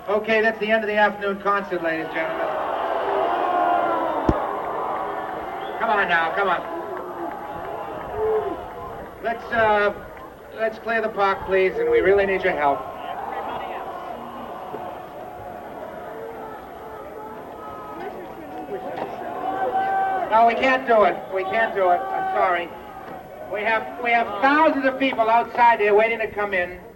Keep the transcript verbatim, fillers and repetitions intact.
Okay, that's the end of the afternoon concert, ladies and gentlemen. Come on now, come on. Let's, uh, let's clear the park, please, and we really need your help. No, we can't do it. We can't do it. I'm sorry. We have we have thousands of people outside here waiting to come in.